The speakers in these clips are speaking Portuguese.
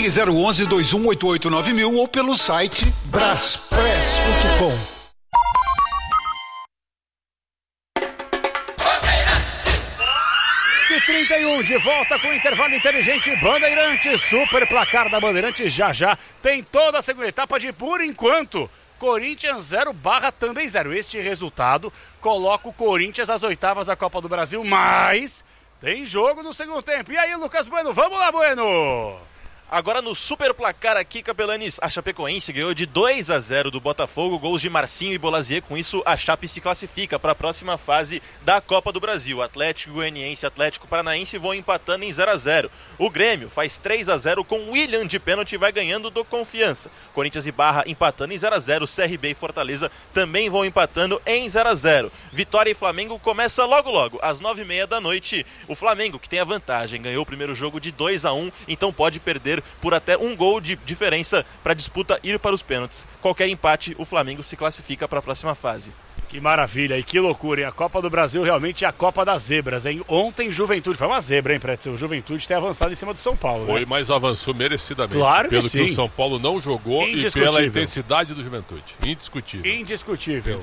Ligue 011-2188-9000 ou pelo site braspress.com. 31 de volta com o intervalo inteligente Bandeirantes, super placar da Bandeirantes, já tem toda a segunda etapa de, por enquanto, Corinthians 0, Barra também 0. Este resultado coloca o Corinthians às oitavas da Copa do Brasil, mas tem jogo no segundo tempo. E aí, Lucas Bueno, vamos lá, Bueno! Agora no super placar aqui, Capelanes, a Chapecoense ganhou de 2-0 do Botafogo, gols de Marcinho e Bolazier. Com isso, a Chape se classifica para a próxima fase da Copa do Brasil. Atlético Goianiense e Atlético Paranaense vão empatando em 0-0. O Grêmio faz 3-0 com William de pênalti e vai ganhando do Confiança. Corinthians e Barra empatando em 0-0. CRB e Fortaleza também vão empatando em 0-0. Vitória e Flamengo começa logo, às 9h30 da noite. O Flamengo, que tem a vantagem, ganhou o primeiro jogo de 2-1, então pode perder por até um gol de diferença para a disputa ir para os pênaltis. Qualquer empate, o Flamengo se classifica para a próxima fase. Que maravilha e que loucura, hein? A Copa do Brasil realmente é a Copa das Zebras, hein? Ontem, Juventude, foi uma zebra, hein, Pretzel? O Juventude tem avançado em cima do São Paulo, Foi, né? mas avançou merecidamente. Claro que pelo sim. que o São Paulo não jogou e pela intensidade do Juventude. Indiscutível.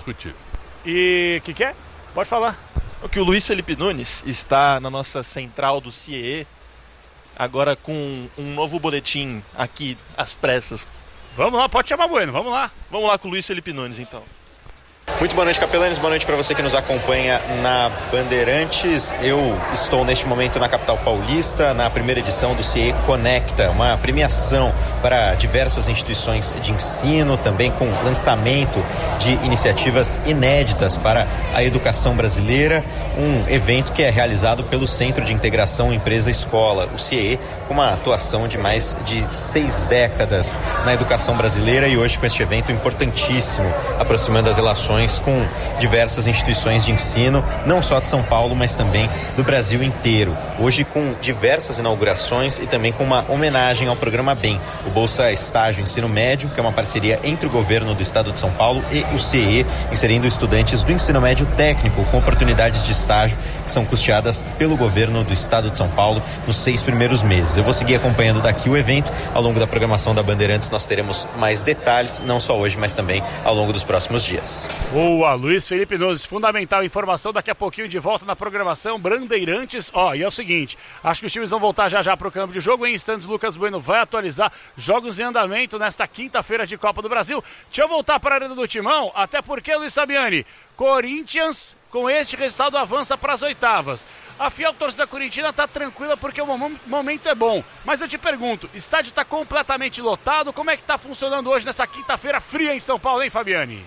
E o que é? Pode falar. O que o Luiz Felipe Nunes está na nossa central do CIE, agora com um novo boletim aqui às pressas. Vamos lá, pode chamar Bueno, vamos lá. Vamos lá com o Luiz Felipe Nunes, então. Muito boa noite, Capelanes. Boa noite para você que nos acompanha na Bandeirantes. Eu estou neste momento na capital paulista, na primeira edição do CIE Conecta, uma premiação para diversas instituições de ensino, também com lançamento de iniciativas inéditas para a educação brasileira. Um evento que é realizado pelo Centro de Integração Empresa-Escola, o CIE, com uma atuação de mais de 6 décadas na educação brasileira, e hoje com este evento importantíssimo, aproximando as relações com diversas instituições de ensino, não só de São Paulo, mas também do Brasil inteiro. Hoje com diversas inaugurações e também com uma homenagem ao programa BEM, o Bolsa Estágio Ensino Médio, que é uma parceria entre o governo do estado de São Paulo e o CIE, inserindo estudantes do ensino médio técnico com oportunidades de estágio que são custeadas pelo governo do estado de São Paulo nos 6 primeiros meses. Eu vou seguir acompanhando daqui o evento. Ao longo da programação da Bandeirantes nós teremos mais detalhes, não só hoje, mas também ao longo dos próximos dias. Boa, Luiz Felipe Nunes, fundamental informação, daqui a pouquinho de volta na programação Bandeirantes. E é o seguinte, acho que os times vão voltar já para o campo de jogo. Em instantes, Lucas Bueno vai atualizar jogos em andamento nesta quinta-feira de Copa do Brasil. Deixa eu voltar para a Arena do Timão, até porque, Luiz Sabiani, Corinthians, com este resultado, avança para as oitavas. A fiel torcida corintiana está tranquila porque o momento é bom. Mas eu te pergunto, o estádio está completamente lotado, como é que está funcionando hoje nessa quinta-feira fria em São Paulo, hein, Fabiani?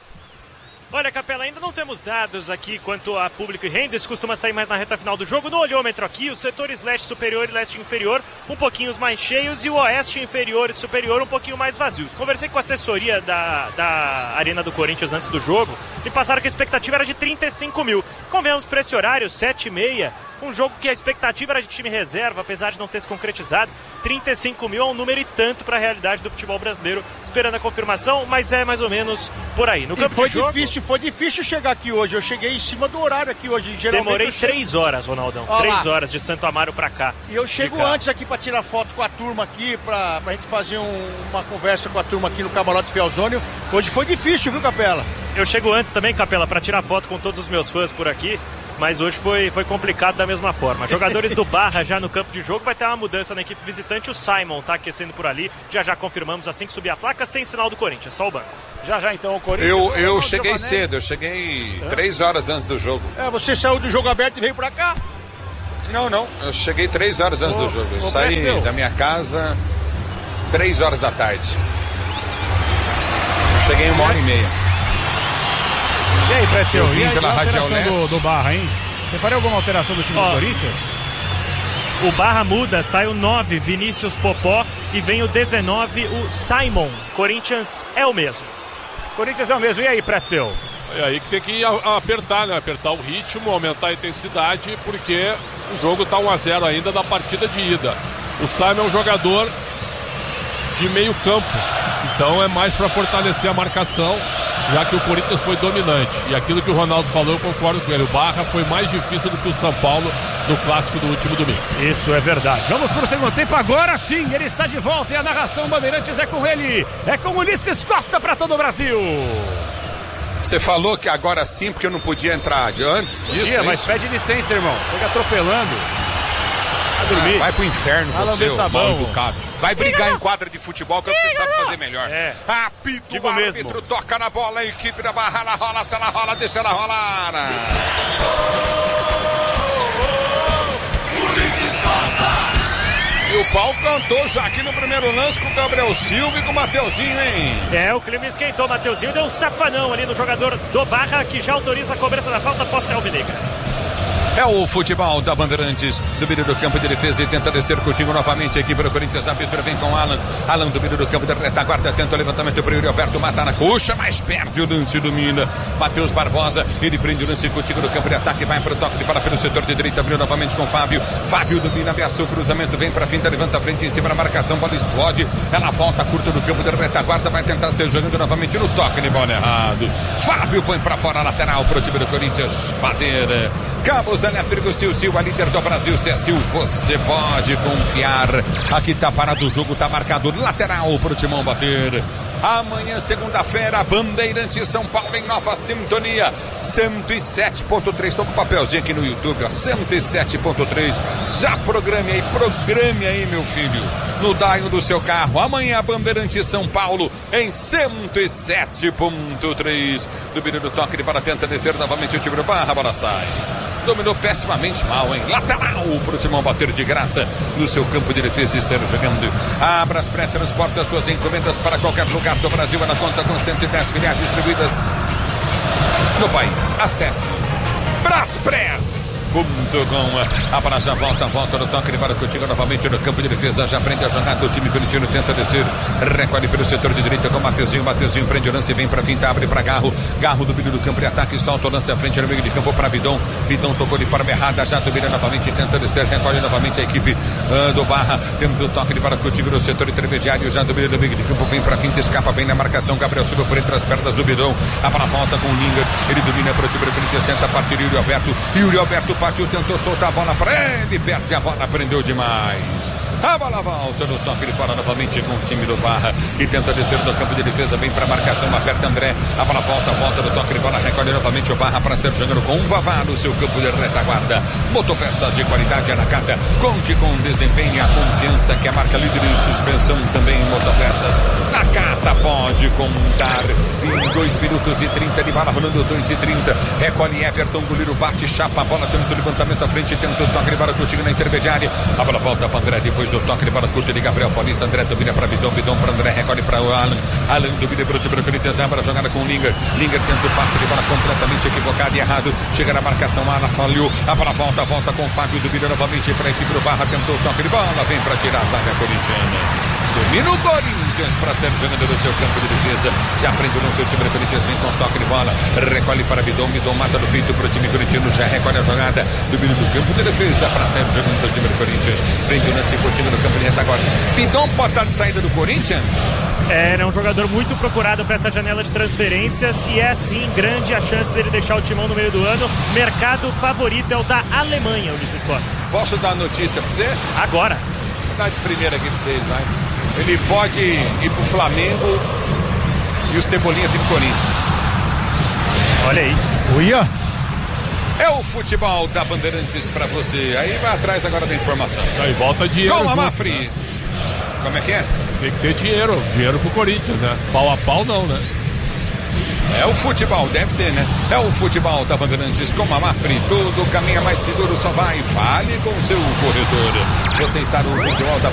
Olha, Capela, ainda não temos dados aqui quanto a público e renda, isso costuma sair mais na reta final do jogo. No olhômetro aqui, os setores leste superior e leste inferior um pouquinho mais cheios e o oeste inferior e superior um pouquinho mais vazios. Conversei com a assessoria da Arena do Corinthians antes do jogo e passaram que a expectativa era de 35 mil. Convenhamos para esse horário, 7h30, um jogo que a expectativa era de time reserva, apesar de não ter se concretizado. 35 mil é um número e tanto para a realidade do futebol brasileiro, esperando a confirmação, mas é mais ou menos por aí. No campo de jogo, foi difícil chegar aqui hoje, eu cheguei em cima do horário aqui hoje. Demorei 3 horas, Ronaldão, 3 horas de Santo Amaro para cá. E eu chego antes aqui para tirar foto com a turma aqui, pra gente fazer uma conversa com a turma aqui no Camarote Fielzônio. Hoje foi difícil, viu, Capela? Eu chego antes também, Capela, para tirar foto com todos os meus fãs por aqui. Mas hoje foi complicado da mesma forma. Jogadores do Barra já no campo de jogo, vai ter uma mudança na equipe visitante. O Simon tá aquecendo por ali. Já confirmamos assim que subir a placa, sem sinal do Corinthians, só o banco. Já então o Corinthians... Eu cheguei cedo, eu cheguei 3 horas antes do jogo. Você saiu do jogo aberto e veio pra cá? Não, eu cheguei 3 horas antes do jogo. Eu saí da minha casa 3 horas da tarde. Eu cheguei 1h30. E aí, Pretzel, eu vim pela Radial Leste do Barra, hein? Você faria alguma alteração do time do Corinthians? O Barra muda, sai o 9, Vinícius Popó, e vem o 19, o Simon. Corinthians é o mesmo. Corinthians é o mesmo. E aí, Pretzel? É aí que tem que apertar, né? Apertar o ritmo, aumentar a intensidade, porque o jogo tá 1-0 ainda da partida de ida. O Simon é um jogador de meio campo, então é mais para fortalecer a marcação, já que o Corinthians foi dominante. E aquilo que o Ronaldo falou, eu concordo com ele. O Barra foi mais difícil do que o São Paulo no clássico do último domingo. Isso é verdade. Vamos para o segundo tempo, agora sim, ele está de volta e a narração Bandeirantes é com ele, é com Ulisses Costa para todo o Brasil. Você falou que agora sim, porque eu não podia entrar antes disso. Mas pede licença, irmão. Chega atropelando. Vai dormir. Vai pro inferno, você, mal educado. Vai brigar em quadra de futebol, que você sabe fazer melhor. Apito, o árbitro toca na bola, a equipe da Barra, ela rola, se ela rola, deixa ela rolar. Ulisses Costa. E o pau cantou já aqui no primeiro lance com o Gabriel Silva e com o Mateuzinho, hein? O clima esquentou, o Mateuzinho deu um safanão ali no jogador do Barra, que já autoriza a cobrança da falta, posse alvinegra. É o futebol da Bandeirantes, do meio do campo de defesa e tenta descer Coutinho novamente. A equipe do Corinthians, a abertura vem com Alan. Alan do meio do campo da retaguarda, tenta o levantamento para o Yuri Alberto, mata na coxa, mas perde o lance, domina. Matheus Barbosa, ele prende o lance, Coutinho do campo de ataque, vai para o toque de bola pelo setor de direita, abriu novamente com Fábio. Fábio domina, ameaçou o cruzamento, vem para a finta, levanta a frente em cima da marcação, bola explode. Ela volta curta do campo da retaguarda, vai tentar ser jogando novamente no toque de bola errado. Fábio põe para fora a lateral para o time do Corinthians bater. Cabos elétricos Sil, a líder do Brasil, Sil, você pode confiar. Aqui tá parado o jogo, tá marcado lateral pro Timão bater. Amanhã, segunda-feira, Bandeirantes São Paulo em nova sintonia, 107.3, tô com o papelzinho aqui no YouTube, ó, 107.3, já programe aí, meu filho, no dial do seu carro. Amanhã, Bandeirantes São Paulo em 107.3, do vídeo do toque de bola, tenta descer novamente o time do Barra, a bola sai. Dominou pessimamente mal, hein? Lateral pro Timão bater de graça no seu campo de defesa e ser jogando. A Braspress transporta suas encomendas para qualquer lugar do Brasil. Ela conta com 110 filiais distribuídas no país. Acesse Braspress.com. A bola já volta no toque de bola contigo novamente no campo de defesa. Já prende a jogada, o time corintiano tenta descer, recolhe pelo setor de direita com o Mateuzinho prende o lance, vem pra finta, abre pra Garro do meio do campo de ataque, solta o lance à frente no meio de campo pra Bidon tocou de forma errada, já domina novamente, tenta descer, recolhe novamente a equipe do Barra, tendo o toque de bola contigo no setor intermediário, já domina no meio de campo, vem pra finta, escapa bem na marcação, Gabriel Silva por entre as pernas do Bidon, a bola volta com o Linger, ele domina pro time do Corinthians, tenta partir Yuri Alberto partiu, tentou soltar a bola para ele, perde a bola, prendeu demais. A bola volta no toque de bola novamente com o time do Barra, que tenta descer do campo de defesa, vem para a marcação, aperta André, a bola volta no toque de bola, recolhe novamente o Barra para ser jogando com um Vavá no seu campo de retaguarda. Motopeças de qualidade, Anacata, conte com o desempenho e a confiança que a marca líder de suspensão também em motopeças. Nakata pode contar em 2 minutos e 30 de bola, rolando 2:30, recolhe Everton, goleiro bate, chapa a bola, tenta o levantamento à frente, tenta o toque de bola contigo na intermediária, a bola volta para André, depois do toque de bola curta de Gabriel Paulista, André domina para Bidon para André, recolhe para o Alan domina para o time do Corinthians, abre a jogada com o Linger tenta o passe de bola completamente equivocado e errado, chega na marcação, Alan falhou, a bola volta com o Fábio, domina novamente para a equipe do Barra, tentou o toque de bola, vem para tirar a zaga corintiana. Domina o Corinthians para ser jogando no seu campo de defesa. Já prendeu no seu time do Corinthians, vem com toque de bola. Recolhe para Bidon mata no peito para o time corintiano. Já recolhe a jogada. Domina do campo de defesa para ser jogando no time do Corinthians. Prende o lance com o time no campo de retaguarda. Bidon pode estar de saída do Corinthians? É um jogador muito procurado para essa janela de transferências e é sim grande a chance dele deixar o Timão no meio do ano. Mercado favorito é o da Alemanha, Ulisses Costa. Posso dar notícia para você? Agora. Vou dar de primeira aqui para vocês, vai. Ele pode ir pro Flamengo e o Cebolinha vir pro Corinthians. Olha aí. Uia! É o futebol da Bandeirantes pra você. Aí vai atrás agora da informação. Aí volta dinheiro. Com a Mafri. Né? Como é que é? Tem que ter dinheiro pro Corinthians, né? Pau a pau não, né? É o futebol, deve ter, né? É o futebol da Bandeirantes com a Mafri. Tudo caminha mais seguro, só vai. Fale com o seu corretor. Você está no futebol da